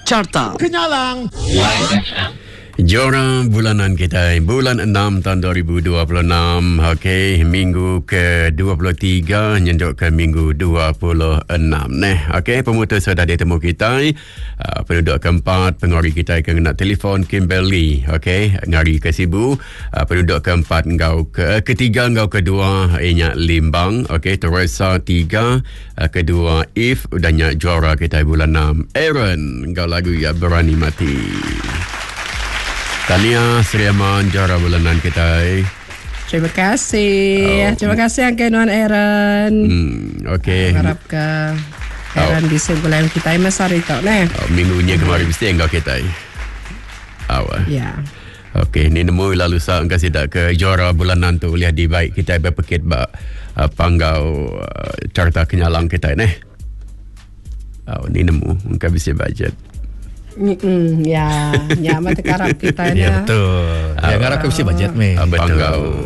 Carta Kenyalang. Jora bulanan kita bulan 6 tahun 2026. Okey, minggu ke-23 nyenduk ke minggu 26 okey, pemutus sudah ditemu kita. Penduduk keempat pengori kita kena telefon Kimberly. Okey, ngari ke Sibu. Penduduk keempat ketiga kedua Inyak Limbang. Okey, Teresa 3, kedua If dan juara kita bulan 6 Aaron. Engkau lagu ya berani mati. Tahniah Seriaman juara bulanan kita. Terima kasih. Terima kasih Uncle Nuan Aaron. Okey. Harap ke Aaron bisa bulan kita masari tau ne. Minggunya kemarin mesti engkau kita. Ya. Okey, ni nemu lalu sa engkau sidak ke juara bulanan tu lihat di baik kita berpekit panggau carta kenyalang kita ni. Ni nemu engkau bisa budget. Ya mata karap kita ni. Ya betul. Ya karap ke mesti budget me. Panggau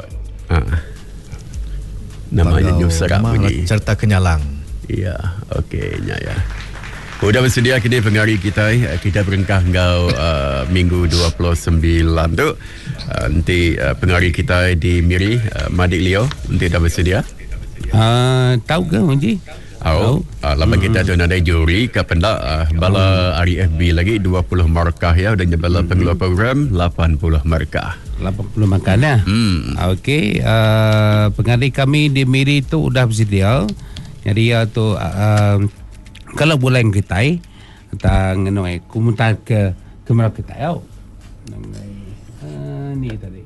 namanya New Serap bunyi. Carta kenyalang. Ya, okey ya. Sudah bersedia kini pengari kita. Kita berengkah engkau minggu 29 tu. Nanti pengari kita di Miri, Madik Leo. Nanti dah bersedia? Tahu ke Haji? Lama kita tu ada juri ke pendak bala hari FB lagi 20 markah ya dan bala pengeluar program 80 markah. 80 markah dah. Okey, pengadil kami di Miri tu dah bersedia. Jadi tu kalau bulan kita tang komentar ke kamera kita yo. Ni tadi.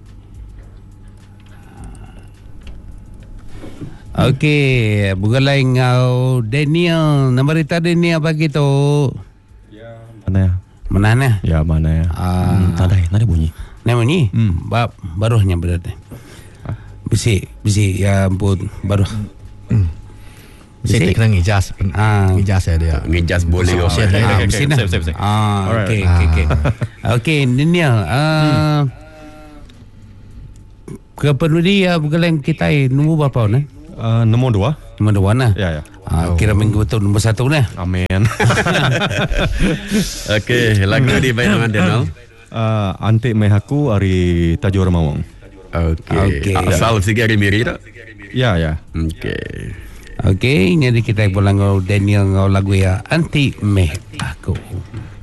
Okey, bukan lain ngau Daniel. Nombor kita Daniel pagi tu. Ya, mana ya? Mana ya? Ya, mana ya? Nada bunyi. Nada bunyi? Baruhnya berarti. Bisi ya ampun, baru. Bisi kena ngijas. Ngijas ya dia. Ngijas boleh. Bisi nah. Okey. Okey, Daniel. Keperlu dia bukan lain kita nombor berapa ni? Nombor 2. Nombor 2 nah. Ya. Kira minggu betul nombor 1 nah. Amin. Okey, lagu di baik dengan Daniel. Antik mehaku hari Tajur Mawang. Okey. Asal sikit hari Miri tak? Ya. Okey, jadi kita pulang ngau Daniel ngau lagu ya Antik Meh Aku.